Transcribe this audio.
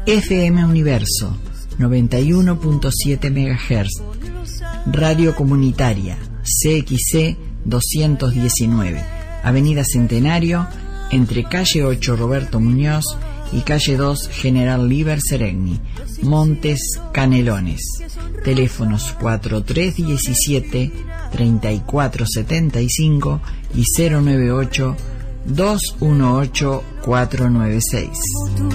FM Universo 91.7 MHz, Radio Comunitaria CXC 219, Avenida Centenario, entre calle 8 Roberto Muñoz y calle 2 General Líber Seregni, Montes Canelones. Teléfonos 4317-3475 y 098-218-496.